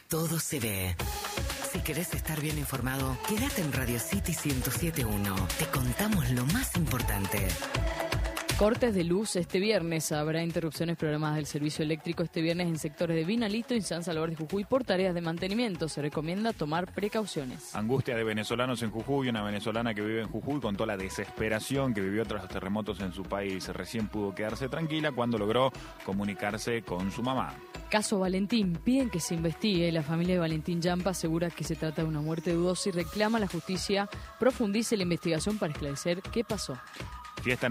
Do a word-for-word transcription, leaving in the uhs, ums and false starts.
todo se ve. Si querés estar bien informado, quédate en Radio City ciento siete punto uno. Te contamos lo más importante. Cortes de luz este viernes. Habrá interrupciones programadas del servicio eléctrico este viernes en sectores de Vinalito y San Salvador de Jujuy por tareas de mantenimiento. Se recomienda tomar precauciones. Angustia de venezolanos en Jujuy. Una venezolana que vive en Jujuy contó la desesperación que vivió tras los terremotos en su país. Recién pudo quedarse tranquila cuando logró comunicarse con su mamá. Caso Valentín. Piden que se investigue. La familia de Valentín Yampa asegura que se trata de una muerte dudosa y reclama a la justicia profundice la investigación para esclarecer qué pasó. Fiesta